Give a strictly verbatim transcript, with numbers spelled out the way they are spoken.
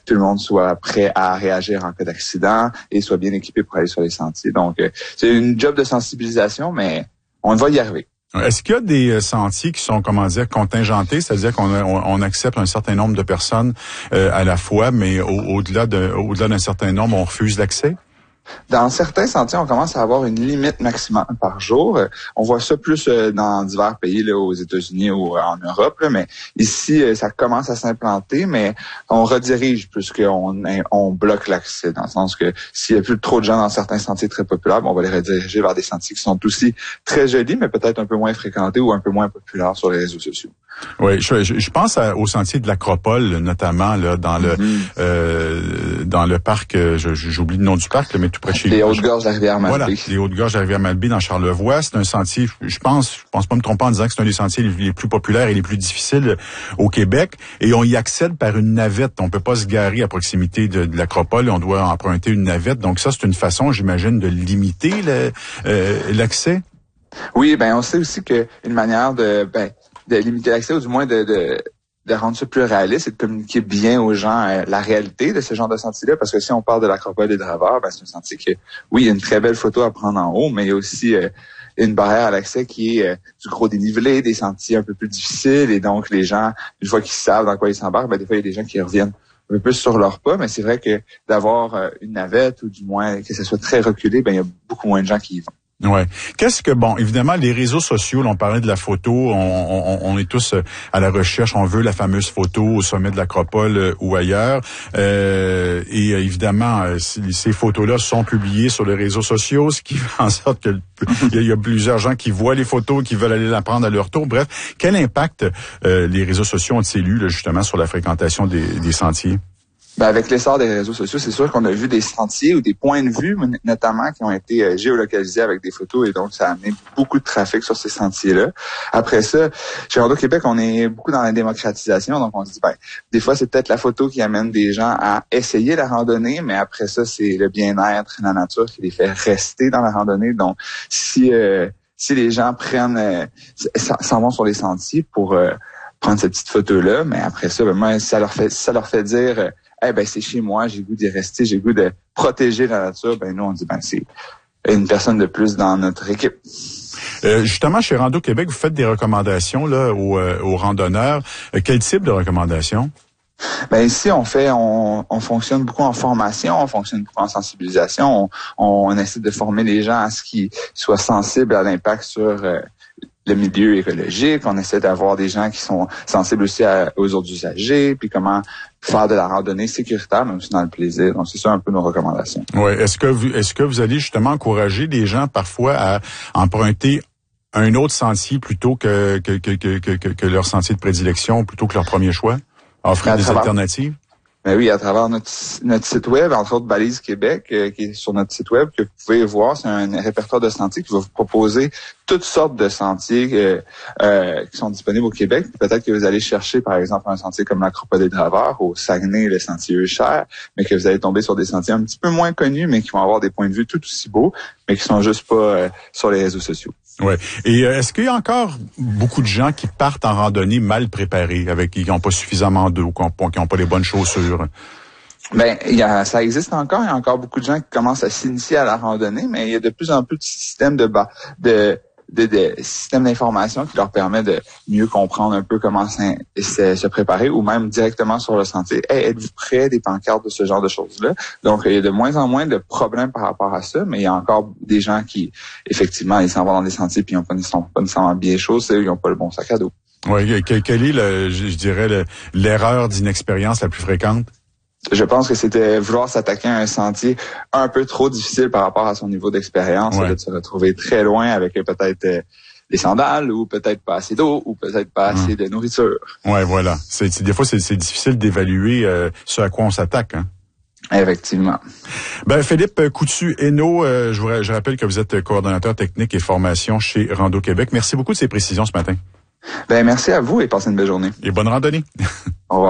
tout le monde soit prêt à réagir en cas d'accident et soit bien équipé pour aller sur les sentiers. Donc, euh, c'est une job de sensibilisation, mais on va y arriver. Est-ce qu'il y a des sentiers qui sont, comment dire, contingentés, c'est-à-dire qu'on on, on accepte un certain nombre de personnes euh, à la fois, mais au, au-delà de, au-delà d'un certain nombre, on refuse l'accès? Dans certains sentiers, on commence à avoir une limite maximale par jour. On voit ça plus dans divers pays, là, aux États-Unis ou en Europe, là, mais ici, ça commence à s'implanter, mais on redirige plus qu'on on bloque l'accès, dans le sens que s'il y a plus trop de gens dans certains sentiers très populaires, on va les rediriger vers des sentiers qui sont aussi très jolis, mais peut-être un peu moins fréquentés ou un peu moins populaires sur les réseaux sociaux. Oui, je, je, je pense à, au sentier de l'Acropole, notamment là dans le mm-hmm. euh, dans le parc, je, j'oublie le nom du parc, là, mais tout près de chez les Hautes-Gorges de la Rivière-Malbaie. Voilà, les Hautes-Gorges de la Rivière-Malbaie dans Charlevoix. C'est un sentier, je pense, je pense pas me tromper en disant que c'est un des sentiers les plus populaires et les plus difficiles au Québec. Et on y accède par une navette. On peut pas se garer à proximité de, de l'Acropole. On doit emprunter une navette. Donc ça, c'est une façon, j'imagine, de limiter le, euh, l'accès. Oui, ben on sait aussi que une manière de ben de limiter l'accès, ou du moins de, de, de rendre ça plus réaliste et de communiquer bien aux gens euh, la réalité de ce genre de sentier-là. Parce que si on parle de l'Acropole des Draveurs, ben c'est un sentier que, oui, il y a une très belle photo à prendre en haut, mais il y a aussi euh, une barrière à l'accès qui est euh, du gros dénivelé, des sentiers un peu plus difficiles. Et donc, les gens, une fois qu'ils savent dans quoi ils s'embarquent, ben des fois, il y a des gens qui reviennent un peu plus sur leur pas. Mais c'est vrai que d'avoir euh, une navette, ou du moins que ce soit très reculé, ben il y a beaucoup moins de gens qui y vont. Ouais. Qu'est-ce que, bon, évidemment, les réseaux sociaux, là, on parlait de la photo, on, on, on est tous à la recherche, on veut la fameuse photo au sommet de l'Acropole euh, ou ailleurs. Euh, et euh, évidemment, euh, ces photos-là sont publiées sur les réseaux sociaux, ce qui fait en sorte que il y, y a plusieurs gens qui voient les photos, qui veulent aller la prendre à leur tour. Bref, quel impact euh, les réseaux sociaux ont-ils eu, là, justement, sur la fréquentation des, des sentiers? Ben avec l'essor des réseaux sociaux, c'est sûr qu'on a vu des sentiers ou des points de vue, notamment, qui ont été euh, géolocalisés avec des photos, et donc ça a amené beaucoup de trafic sur ces sentiers-là. Après ça, chez Rando Québec, on est beaucoup dans la démocratisation, donc on se dit, ben, des fois, c'est peut-être la photo qui amène des gens à essayer la randonnée, mais après ça, c'est le bien-être, la nature qui les fait rester dans la randonnée. Donc, si euh, si les gens prennent, euh, s'en vont sur les sentiers pour euh, prendre cette petite photo-là, mais après ça, ben, moi, ça leur fait, ça leur fait dire, euh, eh ben c'est chez moi, j'ai le goût d'y rester, j'ai le goût de protéger la nature. Ben nous on dit ben c'est une personne de plus dans notre équipe. Euh, justement, chez Rando Québec, vous faites des recommandations là aux, euh, aux randonneurs. Euh, quel type de recommandations? Ben ici on fait, on, on fonctionne beaucoup en formation, on fonctionne beaucoup en sensibilisation. On, on essaie de former les gens à ce qu'ils soient sensibles à l'impact sur euh, le milieu écologique. On essaie d'avoir des gens qui sont sensibles aussi à, aux autres usagers, puis comment faire de la randonnée sécuritaire, même si dans le plaisir. Donc, c'est ça un peu nos recommandations. Oui. Est-ce que vous, est-ce que vous allez justement encourager des gens parfois à emprunter un autre sentier plutôt que, que, que, que, que, que leur sentier de prédilection, plutôt que leur premier choix? Offrir à des travers, alternatives? Ben oui, à travers notre, notre site web, entre autres Balise Québec, euh, qui est sur notre site web, que vous pouvez voir, c'est un répertoire de sentiers qui va vous proposer toutes sortes de sentiers euh, euh, qui sont disponibles au Québec. Peut-être que vous allez chercher, par exemple, un sentier comme l'Acropole des Draveurs, au Saguenay, le sentier Eucher, mais que vous allez tomber sur des sentiers un petit peu moins connus, mais qui vont avoir des points de vue tout aussi beaux, mais qui sont juste pas euh, sur les réseaux sociaux. Ouais. Et euh, est-ce qu'il y a encore beaucoup de gens qui partent en randonnée mal préparés, avec qui n'ont pas suffisamment d'eau, qui n'ont pas les bonnes chaussures? Ben, il y a, ça existe encore. Il y a encore beaucoup de gens qui commencent à s'initier à la randonnée, mais il y a de plus en plus de systèmes de bas, de de, de systèmes d'information qui leur permet de mieux comprendre un peu comment se, se préparer, ou même directement sur le sentier. Hey, êtes-vous prêt? Des pancartes de ce genre de choses-là. Donc, il y a de moins en moins de problèmes par rapport à ça, mais il y a encore des gens qui, effectivement, ils s'en vont dans des sentiers puis ils n'ont pas nécessairement, pas nécessairement bien chaussés, ils n'ont pas le bon sac à dos. Oui, quelle est, le, je dirais, le, l'erreur d'inexpérience la plus fréquente? Je pense que c'était vouloir s'attaquer à un sentier un peu trop difficile par rapport à son niveau d'expérience, ouais. De se retrouver très loin avec peut-être euh, des sandales, ou peut-être pas assez d'eau, ou peut-être pas assez hum. de nourriture. Ouais, voilà. C'est, c'est des fois c'est, c'est difficile d'évaluer euh, ce à quoi on s'attaque, hein. Effectivement. Ben Philippe Coutu-Hainaut, euh, je vous je rappelle que vous êtes coordonnateur technique et formation chez Rando Québec. Merci beaucoup de ces précisions ce matin. Ben merci à vous et passez une belle journée. Et bonne randonnée. Au revoir.